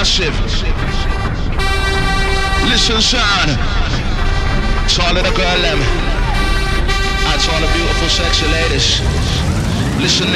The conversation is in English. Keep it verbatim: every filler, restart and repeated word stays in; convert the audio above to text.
massive. Listen, son. To all of the girl them. And to all the beautiful sexy ladies. Listen.